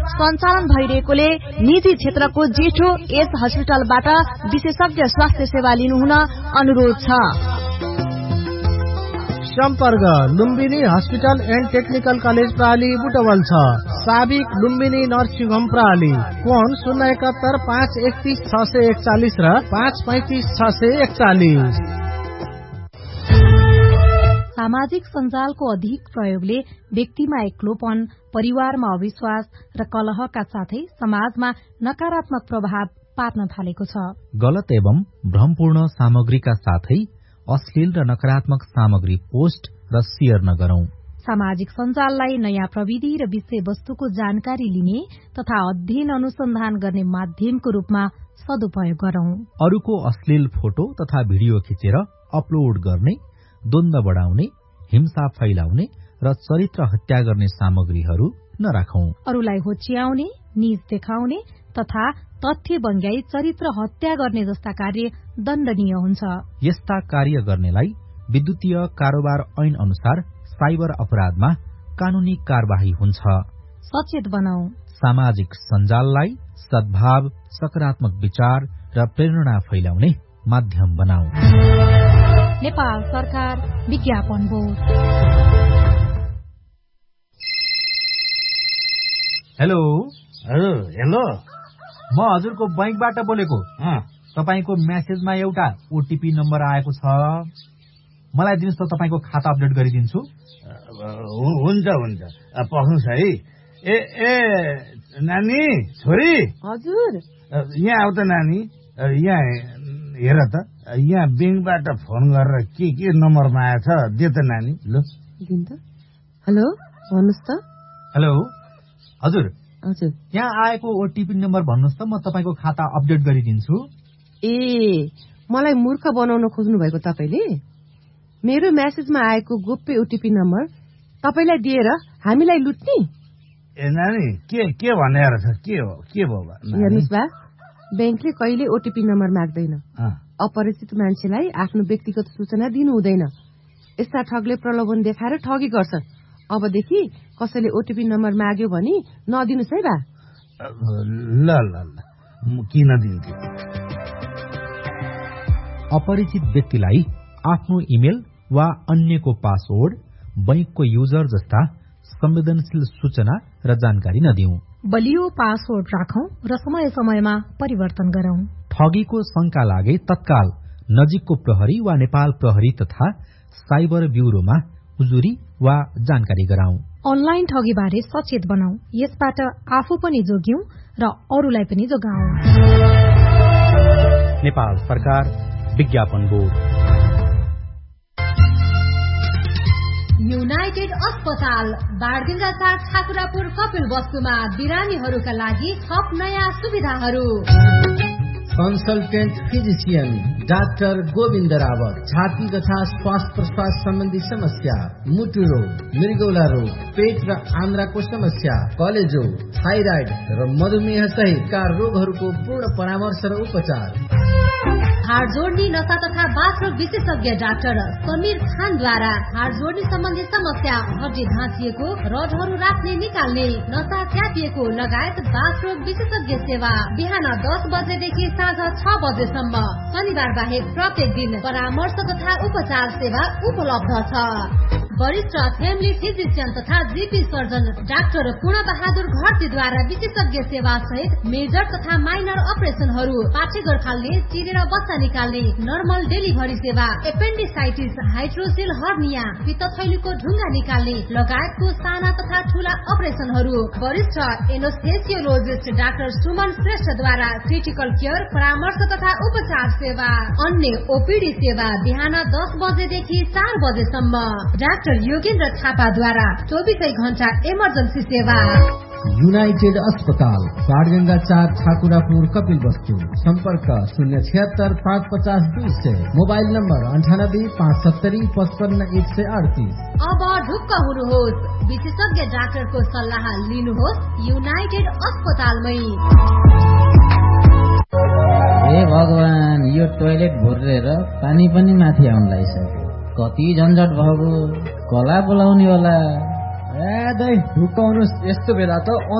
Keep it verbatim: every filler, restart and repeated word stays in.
सञ्चालन भइरहेकोले निजी क्षेत्रको जेठो एस हस्पिटलबाट विशेषज्ञ स्वास्थ्य सेवा लिनुहुन अनुरोध छ। सम्पर्क Lumbini hospital and technical college प्राली Butwal छ। साबिक लुम्बिनी नर्सिङ होम प्राली। फोन शून्य एकात्तर पाँच एकतीस छ सय एकचालिस र पाँच पैंतिस छ सय एकचालिस। सामाजिक सञ्जालको अधिक प्रयोगले व्यक्तिमा एक्लोपन, परिवारमा अविश्वास र कलहका साथै समाजमा नकारात्मक प्रभाव पार्न थालेको छ। गलत एवं भ्रमपूर्ण सामग्रीका साथै अश्लील र नकारात्मक सामग्री पोस्ट र शेयर नगरौं। सामाजिक सञ्जाललाई नयाँ प्रविधि र विषयवस्तुको जानकारी लिने तथा अध्ययन अनुसन्धान गर्ने माध्यमको रूपमा सदुपयोग गरौं। अरूको अश्लील फोटो तथा भिडियो खिचेर अपलोड गर्ने, द्वन्द्व बढ़ाउने, हिंसा फैलाउने र चरित्र हत्या गर्ने सामग्रीहरू नराखौं। अरूलाई होच्याउने, नीच देखाउने तथा तथ्य बङ्ग्याई चरित्र हत्या गर्ने जस्ता कार्य दण्डनीय हुन्छ। यस्ता कार्य गर्नेलाई विद्युतीय कारोबार ऐन अनुसार साइबर अपराधमा कानूनी कार्यवाही हुन्छ। सचेत बनाऊ। सामाजिक सञ्जाललाई सद्भाव, सकारात्मक विचार र प्रेरणा फैलाउने माध्यम बनाऊ। नेपाल सरकार विज्ञापन बोर्ड। हेलो हेलो हेलो म हजुरको बैंकबाट बोलेको। तपाईको मेसेजमा एउटा ओटीपी नम्बर आएको छ, मलाई दिनुहोस् त, तपाईको खाता अपडेट गरिदिन्छु। हुन्छ हुन्छ पख्नुहोस् है। ए ए नानी, छोरी, हजुर यहाँ आउ त नानी। यहाँ हेर त, यहाँ ब्याङ्कबाट फोन गरेर के के नम्बरमा आएछ, दे त नानी। ल दिन त। हेलो भन्नुहोस् त। हेलो हजुर हजुर यहाँ आएको ओटीपी नम्बर भन्नुहोस् त, म तपाईँको खाता अपडेट गरिदिन्छु। ए मलाई मूर्ख बनाउन खोज्नु भएको तपाईँले? मेरो मेसेजमा आएको गोप्य ओटीपी नम्बर तपाईँलाई दिएर हामीलाई लुट्ने? ए नानी, के के भनेर छ? के हो के भयो? हेर्नुहोस् बा, ब्याङ्कले कहिले ओटीपी नम्बर माग्दैन। अपरिचित मान्छेलाई आफ्नो व्यक्तिगत सूचना दिनु हुँदैन। यस्ता ठगले प्रलोभन देखाएर ठगी गर्छन्। अबदेखि कसैले ओटीपी नम्बर माग्यो भने नदिनुहोस् है बा। ल ल ल म किन दिन्छु। अपरिचित व्यक्तिलाई आफ्नो इमेल वा अन्यको पासवर्ड, बैंकको युजर जस्ता संवेदनशील सूचना र जानकारी नदिऊ। बलियो पासवर्ड राखौं र समय समयमा परिवर्तन गरौं। ठगीको शंका लागे तत्काल नजिकको प्रहरी वा नेपाल प्रहरी तथा साइबर ब्यूरोमा उजुरी वा जानकारी गराउँ। अनलाइन ठगीबारे सचेत बनाऊ। यसबाट आफू पनि जोग्यौं र अरूलाई पनि जोगाऊ। नेपाल सरकार विज्ञापन बोर्ड। युनाइटेड अस्पताल बाडगंगा चार ठाकुरापुर कपिल वस्तुमा बिरामीहरूका लागि थप नयाँ सुविधाहरू। Consultant physician doctor Govind Rawat. छाती तथा श्वास प्रश्वास सम्बन्धी समस्या, मुटु रोग, मृगौला रोग, पेट र आन्द्राको समस्या, कलेजो, थाइराइड र मधुमेह सहितका रोगहरूको पूर्ण परामर्श र उपचार। हाड जोड्ने नसा तथा बाथरोग विशेषज्ञ डाक्टर समीर खानद्वारा हाड जोड्ने सम्बन्धी समस्या, हड्डी भाँचिएको, रडहरू राख्ने निकाल्ने, नसा च्यापिएको लगायत बाथरोग विशेषज्ञ सेवा बिहान दस बजेदेखि साँझ छ बजेसम्म। शनिबार बाहेक प्रत्येक दिन परामर्श तथा उपचार सेवा उपलब्ध छ। वरिष्ठ फ्यामिली फिजिशियन तथा जीपी सर्जन डाक्टर पूर्ण बहादुर घरतीद्वारा विशेषज्ञ सेवा सहित मेजर तथा माइनर अपरेसनहरू, पाठेघर फाल्ने, चिरेर बच्चा निकाल्ने, नर्मल डेलिभरी सेवा, एपेन्डिसाइटिस, हाइड्रोसिल हर्निया, पित्तथैलीको ढुङ्गा निकाल्ने लगायतको साना तथा ठूला अपरेसनहरू। वरिष्ठ एनोस्थेसियोलोजिस्ट डाक्टर सुमन श्रेष्ठद्वारा क्रिटिकल केयर, परामर्श तथा उपचार सेवा। अन्य ओपीडी सेवा बिहान दस बजेदेखि चार बजेसम्म। डाक्टर योगेन्द्र थापाद्वारा चौबिसै घण्टा इमर्जेन्सी सेवा। युनाइटेड अस्पताल बाडगंगा चार ठाकुरापुर कपिल वस्तु। सम्पर्क शून्य छिहत्तर पाँच पचास दुई सय। मोबाइल नम्बर अन्ठानब्बे पाँच सत्तरी पचपन्न एक सय अडतिस। अब ढुक्क हुनुहोस्, विशेषज्ञ डाक्टरको सल्लाह लिनुहोस् युनाइटेड अस्पतालमै। हे भगवान, यो टोयलेट भुरेर पानी पनि माथि आउन लागिसक्यो। कति झन्झट भएको, कला बोलाउने होला। ए दाइ ढुक्क हुनुहोस्, यस्तो बेला त